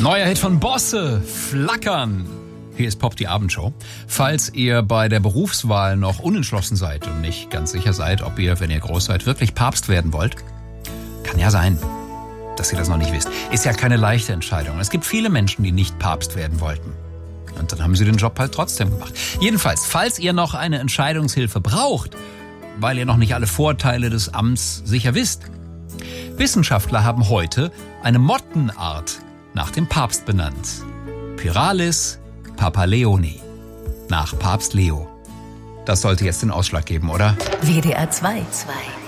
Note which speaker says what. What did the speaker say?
Speaker 1: Neuer Hit von Bosse, Flackern. Hier ist Pop, die Abendshow. Falls ihr bei der Berufswahl noch unentschlossen seid und nicht ganz sicher seid, ob ihr, wenn ihr groß seid, wirklich Papst werden wollt, kann ja sein, dass ihr das noch nicht wisst. Ist ja keine leichte Entscheidung. Es gibt viele Menschen, die nicht Papst werden wollten. Und dann haben sie den Job halt trotzdem gemacht. Jedenfalls, falls ihr noch eine Entscheidungshilfe braucht, weil ihr noch nicht alle Vorteile des Amts sicher wisst. Wissenschaftler haben heute eine Mottenart nach dem Papst benannt. Pyralis papaleoni. Nach Papst Leo. Das sollte jetzt den Ausschlag geben, oder?
Speaker 2: WDR 2.